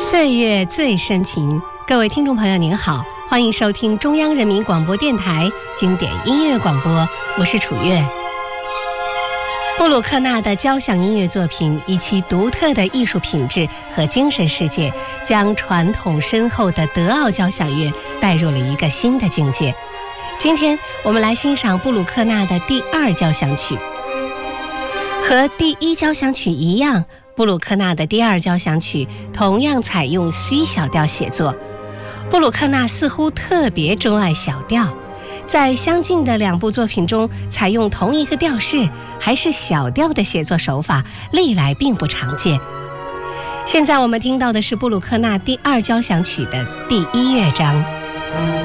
岁月最深情，各位听众朋友您好，欢迎收听中央人民广播电台经典音乐广播，我是楚月。布鲁克纳的交响音乐作品以其独特的艺术品质和精神世界，将传统深厚的德奥交响乐带入了一个新的境界。今天我们来欣赏布鲁克纳的第二交响曲。和第一交响曲一样，布鲁克纳的第二交响曲同样采用 C 小调写作。布鲁克纳似乎特别钟爱小调，在相近的两部作品中采用同一个调式，还是小调的写作手法，历来并不常见。现在我们听到的是布鲁克纳第二交响曲的第一乐章。